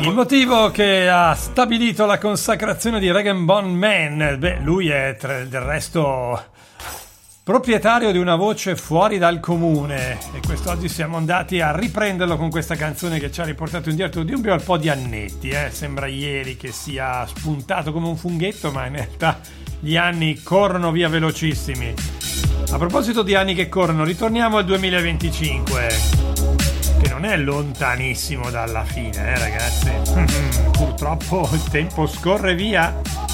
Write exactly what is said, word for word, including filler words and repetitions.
Il motivo che ha stabilito la consacrazione di Rag and Bone Man, beh, lui è tra- del resto proprietario di una voce fuori dal comune, e quest'oggi siamo andati a riprenderlo con questa canzone che ci ha riportato indietro di un bel po' di annetti, eh? Sembra ieri che sia spuntato come un funghetto, ma in realtà gli anni corrono via velocissimi. A proposito di anni che corrono, ritorniamo al duemilaventicinque, che non è lontanissimo dalla fine, eh ragazzi. Purtroppo il tempo scorre via.